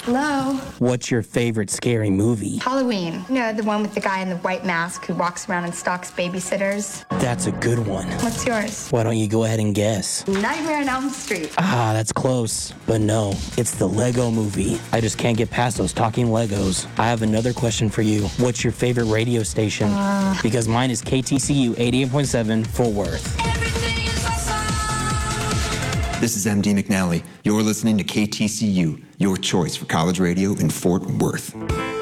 Hello? What's your favorite scary movie? Halloween. You know, the one with the guy in the white mask who walks around and stalks babysitters. That's a good one. What's yours? Why don't you go ahead and guess? Nightmare on Elm Street. Ah, that's close. But no, it's the Lego Movie. I just can't get past those talking Legos. I have another question for you. What's your favorite radio station? Because mine is KTCU 88.7 Fort Worth. This is MD McNally. You're listening to KTCU, your choice for college radio in Fort Worth.